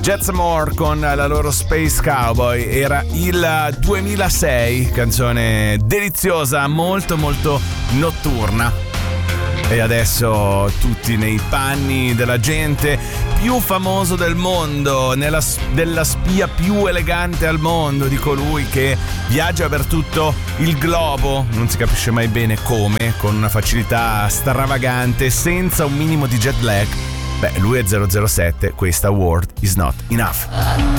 Jets More con la loro Space Cowboy. Era il 2006, canzone deliziosa, molto molto notturna. E adesso tutti nei panni della gente più famoso del mondo, della spia più elegante al mondo, di colui che viaggia per tutto il globo, non si capisce mai bene come, con una facilità stravagante, senza un minimo di jet lag. Beh, lui è 007, questa World is not enough.